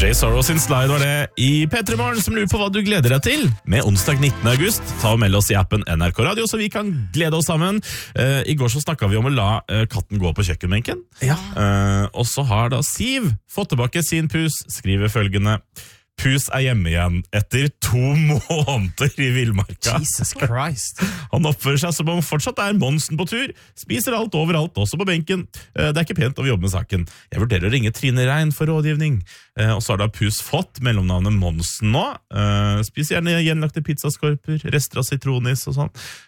Jay Sorrow sin slide var det i P3 Morgen, som lurer på hva du gleder deg til med onsdag 19. august. Ta og meld oss i appen NRK Radio, så vi kan glede oss sammen. I går så snakket vi om å la katten gå på kjøkkenbenken. Ja. Og så har da Siv fått tilbake sin pus, skriver følgende: Pus hjemme igjen etter 2 måneder i villmarka. Jesus Christ. Han oppfører seg som om fortsatt Monsen på tur. Spiser alt overalt, også på benken. Det ikke pent å jobbe med saken. Jeg vurderer å ringe Trine Rein for rådgivning. Og så har da Pus fått mellomnavnet Monsen nå. Spiser gjerne gjenlagte pizzaskorper, rester av sitronis og sånn.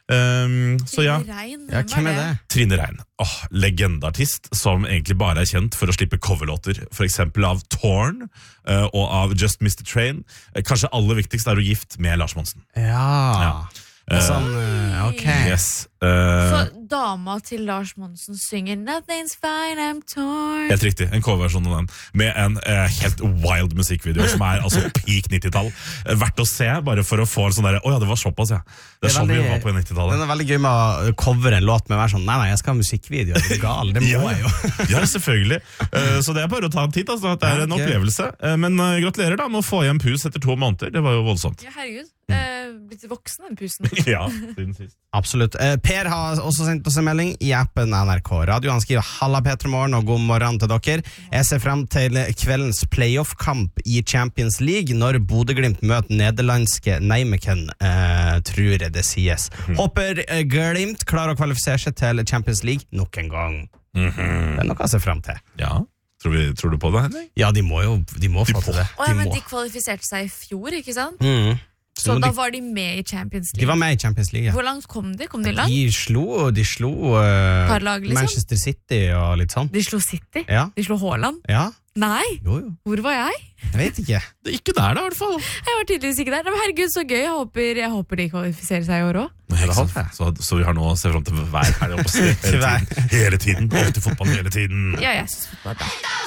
Så ja. Hvem det? Trine Rein. Legendartist som egentlig bare kjent for å slippe coverlåter, for eksempel av Torn og av Just Missed the Train. Kanskje aller viktigst å gift med Lars Monsen. Ja. Sånn, ok. Yes. Så dama til Lars Monsen synger Nothing's fine, I'm torn. Helt riktig, en coverversjon av den med en helt wild musikkvideo som altså peak 90-tall. Verdt å se, bare for å få en sånn der, ja, det var såpass, ja. Det sånn vi var på 90-tallet. Den veldig gøy med å covere en låt med å være sånn, nei, jeg skal ha musikkvideo, det gal, det må jeg jo. Ja, selvfølgelig. Så det bare å ta en tid, altså, det en opplevelse. Men gratulerer da med å få igjen Pus etter 2 måneder, det var jo voldsomt. Ja, herregud. Blitt voksen den pusen. Ja, siden sist. Absolutt. Per har også sendt oss en melding i appen NRK Radio. Han skriver: Halla P3 Morgen og god morgen til dere. Jeg ser frem til kveldens playoff-kamp i Champions League når Bodø-Glimt møter nederlandske Nijmegen, tror jeg det sies. Håper Glimt klarer å kvalifisere seg til Champions League nok en gang. Det noe jeg ser frem til. Ja, tror du på det, Henning? Ja, de må få til det. Men de kvalifiserte seg i fjor, ikke sant? Så da var de med i Champions League. De var med i Champions League, ja. Hvor langt kom de? Kom de langt? De slo lag, liksom? Manchester City og litt sånn. De slo City? Ja. De slo Haaland? Ja. Nei? Jo. Hvor var jeg? Jeg vet ikke. Det ikke der da, i hvert fall. Jeg var tydeligvis ikke der. Men herregud, så gøy. Jeg håper de kvalifiserer seg i år også. Så vi har nå å se frem til hver helg hele tiden. Hele tiden. Til fotball hele tiden. Ja, jeg synes fotball er bra.